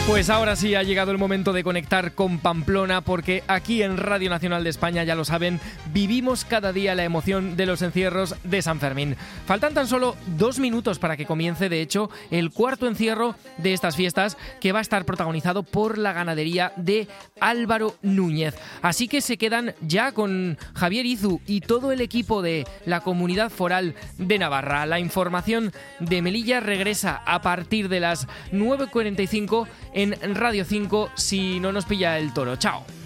Pues ahora sí ha llegado el momento de conectar con Pamplona, porque aquí en Radio Nacional de España, ya lo saben, vivimos cada día la emoción de los encierros de San Fermín. Faltan tan solo 2 minutos para que comience, de hecho, el cuarto encierro de estas fiestas, que va a estar protagonizado por la ganadería de Álvaro Núñez. Así que se quedan ya con Javier Izu y todo el equipo de la Comunidad Foral de Navarra. La información de Melilla regresa a partir de las 9:45 en Radio 5 si no nos pilla el toro. ¡Chao!